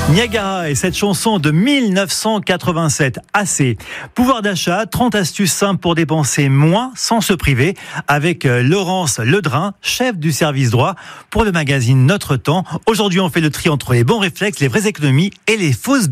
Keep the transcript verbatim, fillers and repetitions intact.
Niagara et cette chanson de mille neuf cent quatre-vingt-sept, assez. Pouvoir d'achat, trente astuces simples pour dépenser moins sans se priver, avec Laurence Ledrin, chef du service droit pour le magazine Notre Temps. Aujourd'hui, on fait le tri entre les bons réflexes, les vraies économies et les fausses